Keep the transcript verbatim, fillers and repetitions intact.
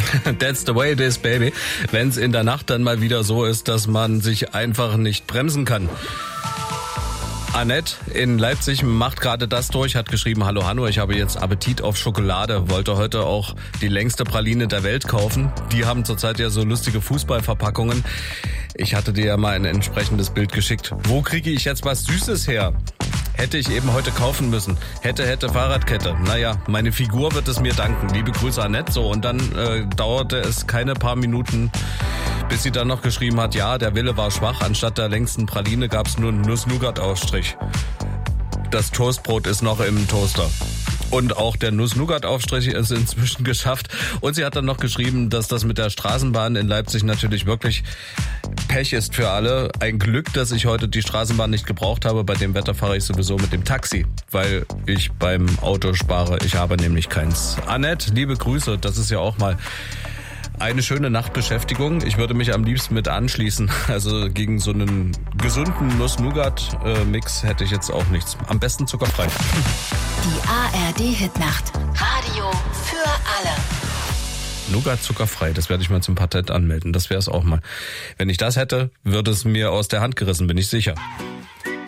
That's the way it is, baby. Wenn es in der Nacht dann mal wieder so ist, dass man sich einfach nicht bremsen kann. Annette in Leipzig macht gerade das durch, hat geschrieben, hallo Hanno, ich habe jetzt Appetit auf Schokolade, wollte heute auch die längste Praline der Welt kaufen. Die haben zurzeit ja so lustige Fußballverpackungen. Ich hatte dir ja mal ein entsprechendes Bild geschickt. Wo kriege ich jetzt was Süßes her? Hätte ich eben heute kaufen müssen. Hätte, hätte, Fahrradkette. Naja, meine Figur wird es mir danken. Liebe Grüße, Annette. So, und dann äh, dauerte es keine paar Minuten, bis sie dann noch geschrieben hat, ja, der Wille war schwach. Anstatt der längsten Praline gab es nur einen Nuss-Nougat-Aufstrich. Das Toastbrot ist noch im Toaster. Und auch der Nuss-Nougat-Aufstrich ist inzwischen geschafft. Und sie hat dann noch geschrieben, dass das mit der Straßenbahn in Leipzig natürlich wirklich Pech ist für alle. Ein Glück, dass ich heute die Straßenbahn nicht gebraucht habe. Bei dem Wetter fahre ich sowieso mit dem Taxi, weil ich beim Auto spare. Ich habe nämlich keins. Annette, liebe Grüße. Das ist ja auch mal eine schöne Nachtbeschäftigung. Ich würde mich am liebsten mit anschließen. Also gegen so einen gesunden Nuss-Nougat-Mix hätte ich jetzt auch nichts. Am besten zuckerfrei. Die A R D-Hitnacht. Radio für alle. Nougat zuckerfrei, das werde ich mal zum Patent anmelden. Das wäre es auch mal. Wenn ich das hätte, würde es mir aus der Hand gerissen, bin ich sicher.